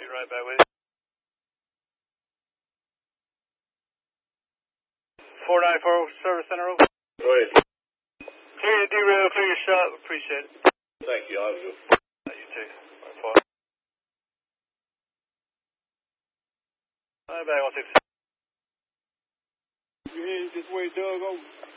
be right back with you. 494 Service Center, over. Go ahead. Clear your derail, clear your shot. Appreciate it. Thank you, officer. You too. Right back, 160. You headed this way, Doug, over?